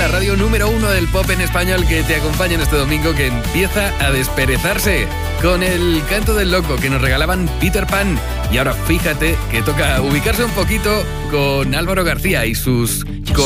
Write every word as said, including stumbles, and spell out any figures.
la radio número uno del pop en español que te acompaña en este domingo, que empieza a desperezarse con el canto del loco que nos regalaban Peter Pan. Y ahora fíjate que toca ubicarse un poquito con Álvaro García y sus